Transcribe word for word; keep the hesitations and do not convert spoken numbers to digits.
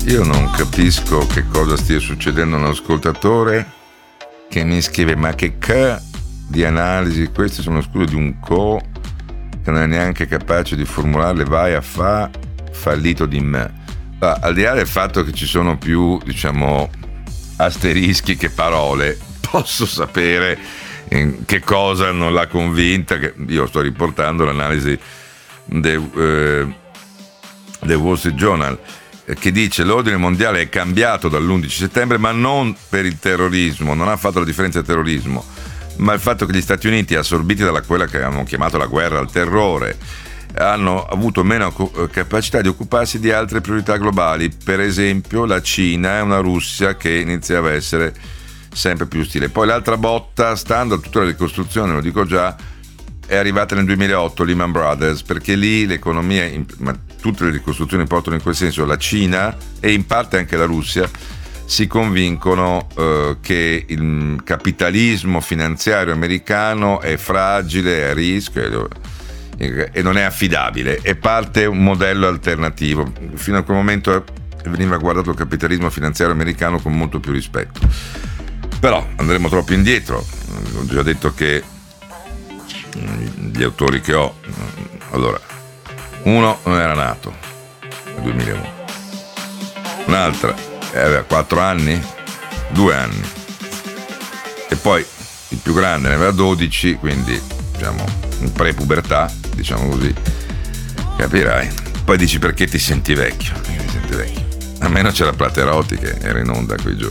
Io non capisco che cosa stia succedendo a un ascoltatore che mi scrive: ma che c di analisi, queste sono scuse di un co che non è neanche capace di formularle, vai a fa fallito di me. Ma, al di là del fatto che ci sono più, diciamo, asterischi che parole, posso sapere in che cosa non l'ha convinta, che io sto riportando l'analisi del eh, Wall Street Journal, che dice: l'ordine mondiale è cambiato dall'undici settembre, ma non per il terrorismo, non ha fatto la differenza del terrorismo, ma il fatto che gli Stati Uniti, assorbiti dalla quella che hanno chiamato la guerra al terrore, hanno avuto meno capacità di occuparsi di altre priorità globali, per esempio la Cina e una Russia che iniziava a essere sempre più ostile. Poi l'altra botta, stando a tutta la ricostruzione, lo dico già, è arrivata nel duemilaotto, Lehman Brothers, perché lì l'economia, ma tutte le ricostruzioni portano in quel senso, la Cina e in parte anche la Russia si convincono eh, che il capitalismo finanziario americano è fragile, è a rischio e, e non è affidabile, e parte un modello alternativo. Fino a quel momento veniva guardato il capitalismo finanziario americano con molto più rispetto, però andremo troppo indietro. Ho già detto che gli autori che ho, allora, uno non era nato nel duemilauno, un'altra aveva quattro anni, due anni, e poi il più grande ne aveva dodici, quindi diciamo in pre-pubertà, diciamo così, capirai. Poi dici: perché ti senti vecchio? Perché ti senti vecchio? A meno c'era Platerotti che era in onda quei giorni.